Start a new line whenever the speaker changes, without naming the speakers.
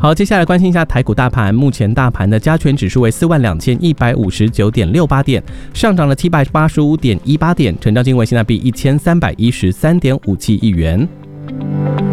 好，接下来关心一下台股大盘，目前大盘的加权指数为42159.68点，上涨了785.18点，成交金额现在币1313.57亿元。